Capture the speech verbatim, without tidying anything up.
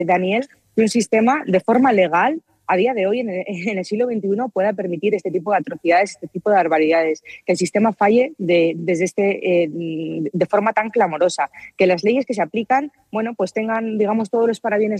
Daniel, que un sistema de forma legal a día de hoy, en el, en el siglo veintiuno, pueda permitir este tipo de atrocidades, este tipo de barbaridades, que el sistema falle de, desde este, eh, de forma tan clamorosa, que las leyes que se aplican, bueno, pues tengan, digamos, todos los parabienes